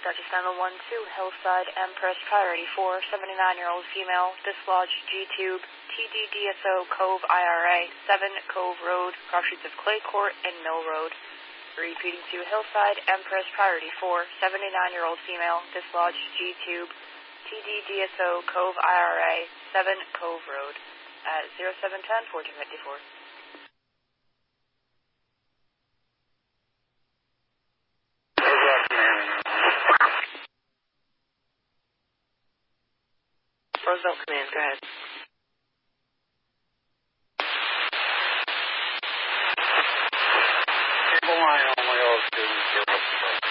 Dutch Final 1-2, Hillside, Empress, priority 4, 79-year-old female, dislodged G-Tube, TDDSO, Cove, IRA, 7, Cove Road, cross-streets of Clay Court and Mill Road. Repeating to Hillside, Empress, priority 4, 79-year-old female, dislodged G-Tube, TDDSO, Cove, IRA, 7, Cove Road, at 0710, 1454. Roosevelt Command, go ahead. Table line only all students.